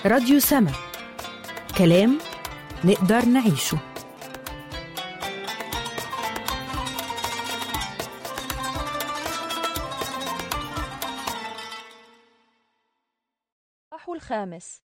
راديو سما. كلام نقدر نعيشه. الخامس: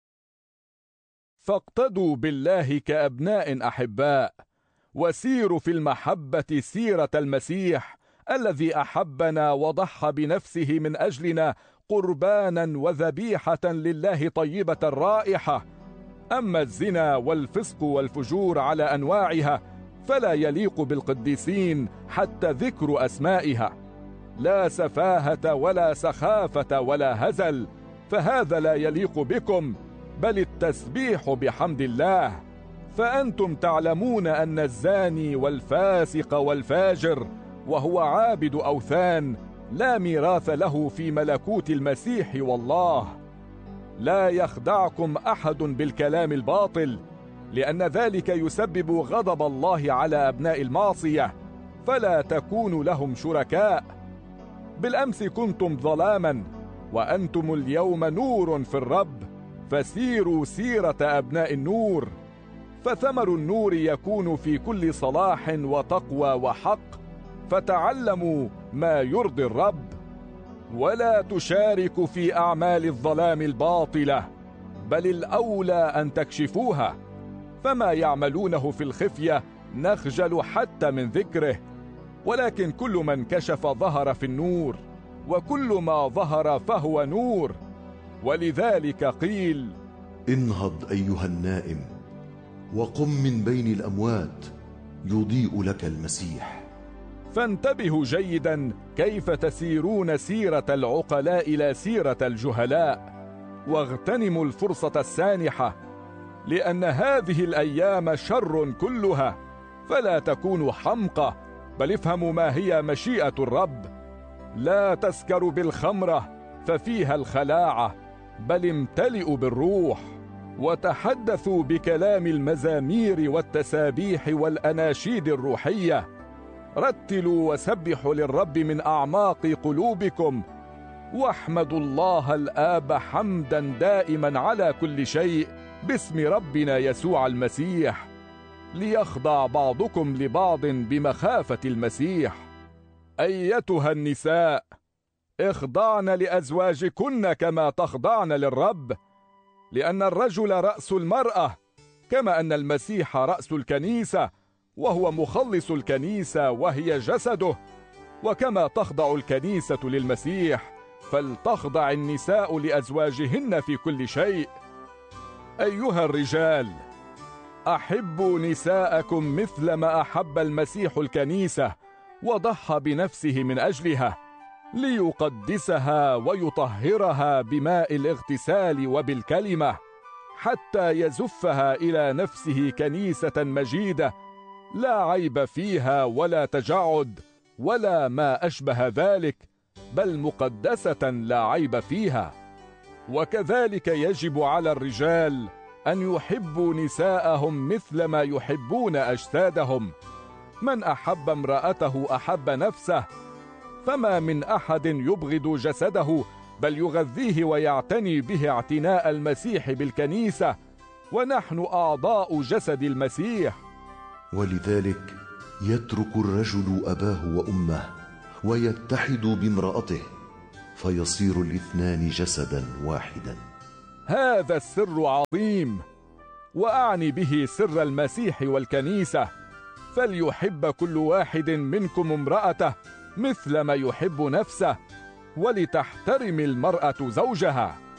فاقتدوا بالله كأبناء أحباء، وسيروا في المحبة سيرة المسيح الذي أحبنا وضحى بنفسه من أجلنا قربانا وذبيحة لله طيبة الرائحة. أما الزنا والفسق والفجور على أنواعها فلا يليق بالقديسين حتى ذكر أسمائها. لا سفاهة ولا سخافة ولا هزل، فهذا لا يليق بكم، بل التسبيح بحمد الله. فأنتم تعلمون أن الزاني والفاسق والفاجر وهو عابد أوثان لا ميراث له في ملكوت المسيح والله. لا يخدعكم أحد بالكلام الباطل، لأن ذلك يسبب غضب الله على أبناء المعصية، فلا تكونوا لهم شركاء. بالأمس كنتم ظلاما، وأنتم اليوم نور في الرب، فسيروا سيرة أبناء النور. فثمر النور يكون في كل صلاح وتقوى وحق، فتعلموا ما يرضي الرب. ولا تشاركوا في أعمال الظلام الباطلة، بل الأولى أن تكشفوها. فما يعملونه في الخفية نخجل حتى من ذكره، ولكن كل من كشف ظهر في النور، وكل ما ظهر فهو نور. ولذلك قيل: انهض أيها النائم، وقم من بين الأموات، يضيء لك المسيح. فانتبهوا جيدا كيف تسيرون سيرة العقلاء لا سيرة الجهلاء، واغتنموا الفرصة السانحة، لأن هذه الأيام شر كلها. فلا تكونوا حمقى، بل افهموا ما هي مشيئة الرب. لا تسكروا بالخمرة ففيها الخلاعة، بل امتلئوا بالروح، وتحدثوا بكلام المزامير والتسابيح والأناشيد الروحية. رتلوا وسبحوا للرب من أعماق قلوبكم، واحمدوا الله الآب حمدا دائما على كل شيء باسم ربنا يسوع المسيح، ليخضع بعضكم لبعض بمخافة المسيح. أيتها النساء، اخضعن لأزواجكن كما تخضعن للرب، لأن الرجل رأس المرأة، كما أن المسيح رأس الكنيسة، وهو مخلص الكنيسة وهي جسده. وكما تخضع الكنيسة للمسيح، فلتخضع النساء لأزواجهن في كل شيء. أيها الرجال، أحبوا نساءكم مثل ما أحب المسيح الكنيسة وضحى بنفسه من أجلها، ليقدسها ويطهرها بماء الاغتسال وبالكلمة، حتى يزفها إلى نفسه كنيسة مجيدة لا عيب فيها ولا تجعد ولا ما أشبه ذلك، بل مقدسة لا عيب فيها. وكذلك يجب على الرجال أن يحبوا نساءهم مثل ما يحبون أجسادهم. من أحب امرأته أحب نفسه، فما من أحد يبغض جسده، بل يغذيه ويعتني به اعتناء المسيح بالكنيسة، ونحن أعضاء جسد المسيح. ولذلك يترك الرجل أباه وأمه ويتحد بامرأته، فيصير الاثنان جسدا واحدا. هذا السر عظيم، وأعني به سر المسيح والكنيسة. فليحب كل واحد منكم امرأته مثل ما يحب نفسه، ولتحترم المرأة زوجها.